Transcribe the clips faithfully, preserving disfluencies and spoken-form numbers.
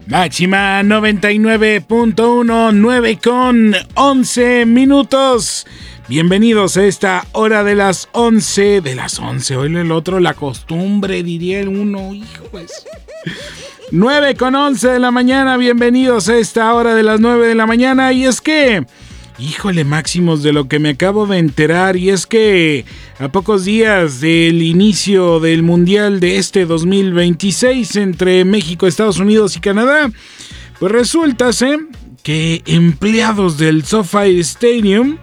Máxima noventa y nueve punto uno, nueve con once minutos. Bienvenidos a esta hora de las once, de las once, hoy el otro, la costumbre, diría el uno, hijo pues. nueve con once de la mañana, bienvenidos a esta hora de las nueve de la mañana. Y es que, híjole, Máximos, de lo que me acabo de enterar, y es que a pocos días del inicio del Mundial de este dos mil veintiséis entre México, Estados Unidos y Canadá, pues resulta ¿sí? que empleados del SoFi Stadium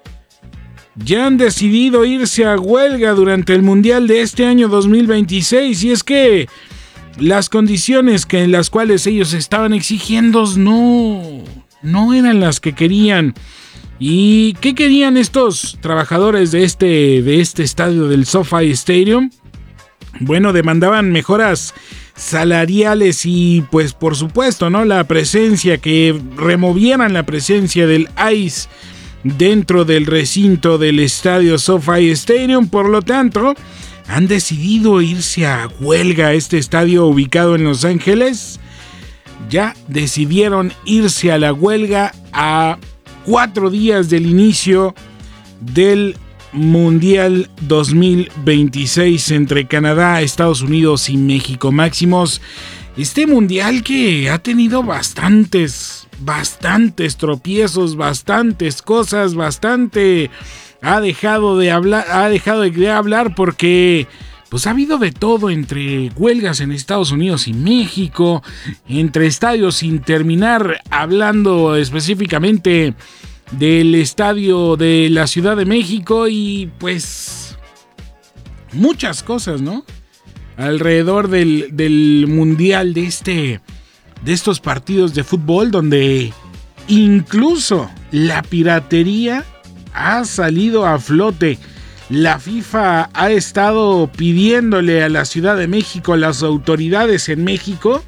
ya han decidido irse a huelga durante el Mundial de este año dos mil veintiséis, y es que las condiciones que en las cuales ellos estaban exigiendo no, no eran las que querían. ¿Y qué querían estos trabajadores de este, de este estadio del SoFi Stadium? Bueno, demandaban mejoras salariales y pues por supuesto, ¿no? La presencia, que removieran la presencia del ICE dentro del recinto del estadio SoFi Stadium. Por lo tanto, han decidido irse a huelga a este estadio ubicado en Los Ángeles. Ya decidieron irse a la huelga a cuatro días del inicio del Mundial dos mil veintiséis entre Canadá, Estados Unidos y México. Máximos, este Mundial que ha tenido bastantes, bastantes tropiezos, bastantes cosas, bastante ha dejado de hablar, ha dejado de hablar porque pues ha habido de todo, entre huelgas en Estados Unidos y México, entre estadios sin terminar, hablando específicamente del estadio de la Ciudad de México, y pues muchas cosas, ¿no? Alrededor del, del mundial de este, de estos partidos de fútbol, donde incluso la piratería ha salido a flote. La FIFA ha estado pidiéndole a la Ciudad de México, a las autoridades en México,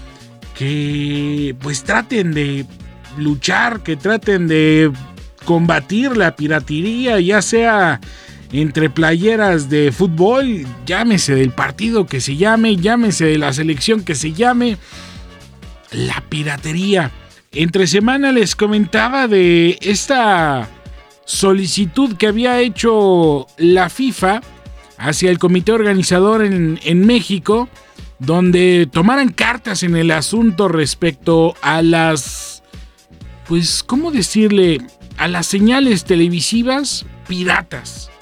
que pues traten de luchar, que traten de combatir la piratería, ya sea entre playeras de fútbol, llámese del partido que se llame, llámese de la selección que se llame, la piratería. Entre semana les comentaba de esta solicitud que había hecho la FIFA hacia el comité organizador en, en México, donde tomaran cartas en el asunto respecto a las, pues, ¿cómo decirle?, a las señales televisivas piratas,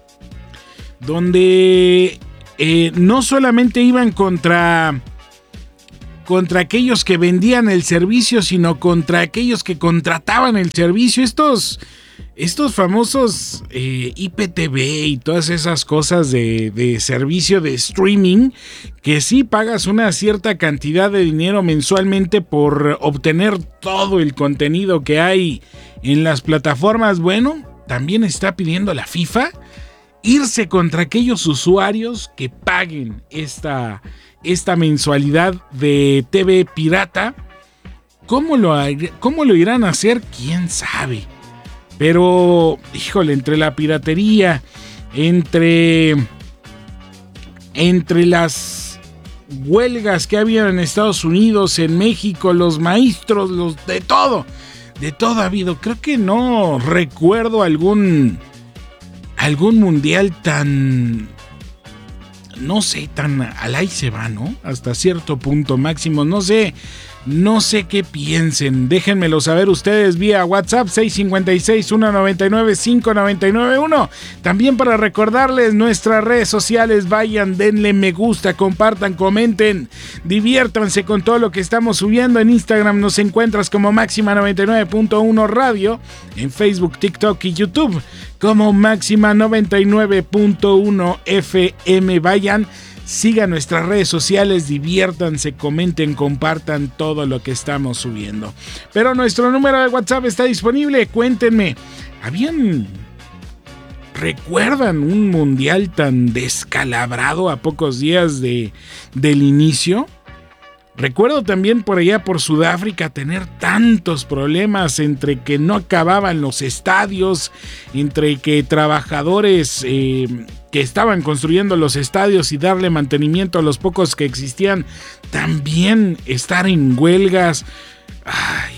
donde eh, no solamente iban contra, contra aquellos que vendían el servicio, sino contra aquellos que contrataban el servicio. Estos Estos famosos eh, I P T V y todas esas cosas de, de servicio de streaming, que sí pagas una cierta cantidad de dinero mensualmente por obtener todo el contenido que hay en las plataformas. Bueno, también está pidiendo la FIFA irse contra aquellos usuarios que paguen esta, esta mensualidad de T V pirata. ¿Cómo lo, cómo lo irán a hacer? ¿Quién sabe? Pero, híjole, entre la piratería, entre, entre las huelgas que había en Estados Unidos, en México, los maestros, los de todo, de todo ha habido. Creo que no recuerdo algún, algún mundial tan, no sé, tan al ahí se va, ¿no? Hasta cierto punto, Máximo, no sé. No sé qué piensen, déjenmelo saber ustedes vía WhatsApp seis cinco seis, uno nueve nueve, cinco nueve nueve uno. También para recordarles nuestras redes sociales, vayan, denle me gusta, compartan, comenten, diviértanse con todo lo que estamos subiendo. En Instagram nos encuentras como Máxima noventa y nueve punto uno Radio, en Facebook, TikTok y YouTube como Máxima noventa y nueve punto uno F M. Vayan, sigan nuestras redes sociales, diviértanse, comenten, compartan todo lo que estamos subiendo. Pero nuestro número de WhatsApp está disponible. Cuéntenme, ¿habían, recuerdan un mundial tan descalabrado a pocos días de, del inicio? Recuerdo también por allá por Sudáfrica tener tantos problemas entre que no acababan los estadios, entre que trabajadores eh, que estaban construyendo los estadios y darle mantenimiento a los pocos que existían, también estar en huelgas. Ay.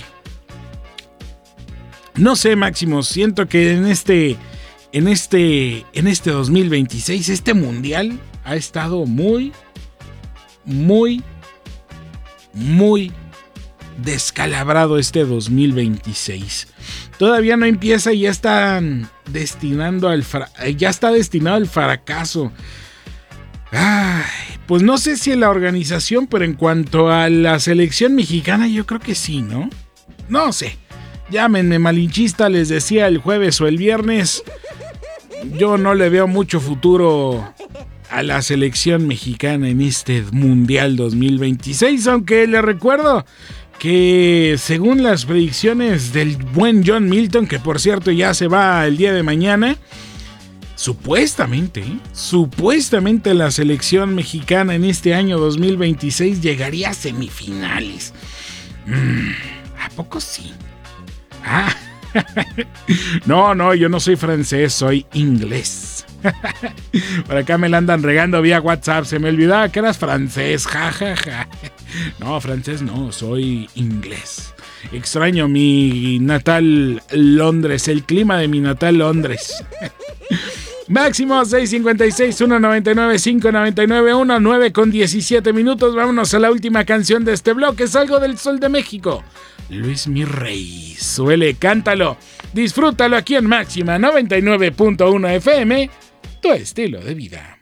No sé, Máximo, siento que en este, en este, en este dos mil veintiséis, este mundial ha estado muy, muy, muy descalabrado este dos mil veintiséis. Todavía no empieza y ya están destinando al fra- ya está destinado al fracaso. Ay, pues no sé si en la organización, pero en cuanto a la selección mexicana, yo creo que sí, ¿no? No sé. Llámenme malinchista, les decía el jueves o el viernes. Yo no le veo mucho futuro a la selección mexicana en este Mundial dos mil veintiséis, aunque les recuerdo que según las predicciones del buen John Milton, que por cierto ya se va el día de mañana, supuestamente, supuestamente la selección mexicana en este año dos mil veintiséis llegaría a semifinales. Mm, ¿A poco sí? Ah, no, no, yo no soy francés, soy inglés. Por acá me la andan regando vía WhatsApp. Se me olvidaba que eras francés, jajaja. Ja, ja. No, francés no, soy inglés. Extraño mi natal Londres, el clima de mi natal Londres. Máximo seis cinco seis, uno nueve nueve, cinco nueve nueve uno, nueve con diecisiete minutos. Vámonos a la última canción de este bloque. Salgo del Sol de México. Luis mi rey, suele, cántalo, disfrútalo aquí en Máxima noventa y nueve punto uno F M, tu estilo de vida.